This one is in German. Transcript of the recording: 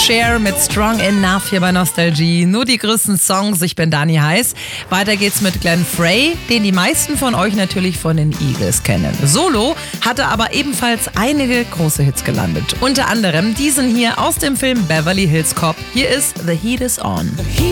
Cher mit Strong Enough hier bei Nostalgie. Nur die größten Songs. Ich bin Dani Heiß. Weiter geht's mit Glenn Frey, den die meisten von euch natürlich von den Eagles kennen. Solo hatte aber ebenfalls einige große Hits gelandet. Unter anderem diesen hier aus dem Film Beverly Hills Cop. Hier ist The Heat Is On.